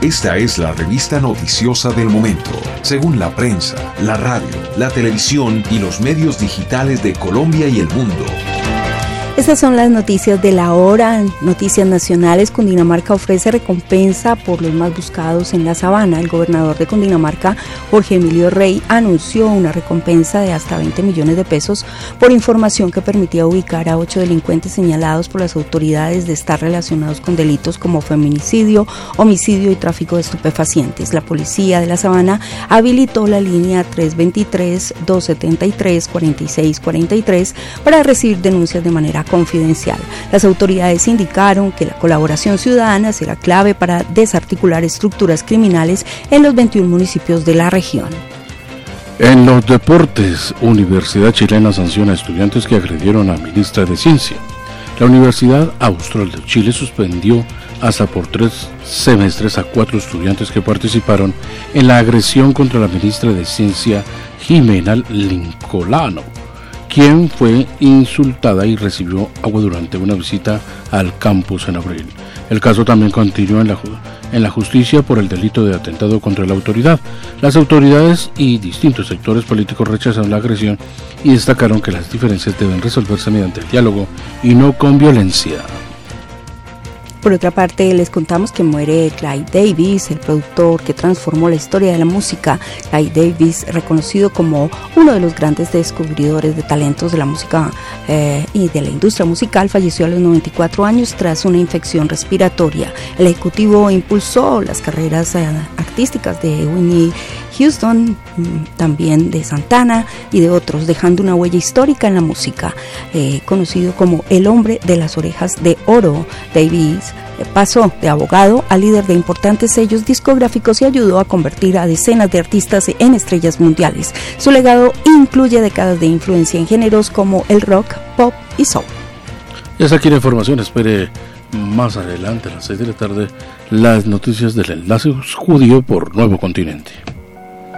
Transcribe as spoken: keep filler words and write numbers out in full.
Esta es la revista noticiosa del momento, según la prensa, la radio, la televisión y los medios digitales de Colombia y el mundo. Estas son las noticias de la hora. Noticias nacionales. Cundinamarca ofrece recompensa por los más buscados en la sabana. El gobernador de Cundinamarca, Jorge Emilio Rey, anunció una recompensa de hasta veinte millones de pesos por información que permitía ubicar a ocho delincuentes señalados por las autoridades de estar relacionados con delitos como feminicidio, homicidio y tráfico de estupefacientes. La policía de la sabana habilitó la línea tres dos tres, dos siete tres, cuatro seis cuatro tres para recibir denuncias de manera confidencial. Las autoridades indicaron que la colaboración ciudadana será clave para desarticular estructuras criminales en los veintiún municipios de la región. En los deportes, Universidad Chilena sanciona a estudiantes que agredieron a ministra de Ciencia. La Universidad Austral de Chile suspendió hasta por tres semestres a cuatro estudiantes que participaron en la agresión contra la ministra de Ciencia, Jimena Lincolano, quien fue insultada y recibió agua durante una visita al campus en abril. El caso también continúa en la, en la justicia por el delito de atentado contra la autoridad. Las autoridades y distintos sectores políticos rechazaron la agresión y destacaron que las diferencias deben resolverse mediante el diálogo y no con violencia. Por otra parte, les contamos que muere Clive Davis, el productor que transformó la historia de la música. Clive Davis, reconocido como uno de los grandes descubridores de talentos de la música eh, y de la industria musical, falleció a los noventa y cuatro años tras una infección respiratoria. El ejecutivo impulsó las carreras eh, artísticas de Whitney Houston, también de Santana y de otros, dejando una huella histórica en la música. Eh, conocido como el hombre de las orejas de oro, Davis pasó de abogado a líder de importantes sellos discográficos y ayudó a convertir a decenas de artistas en estrellas mundiales. Su legado incluye décadas de influencia en géneros como el rock, pop y soul. Y hasta aquí la información. Espere más adelante a las seis de la tarde las noticias del Enlace Judío por Nuevo Continente.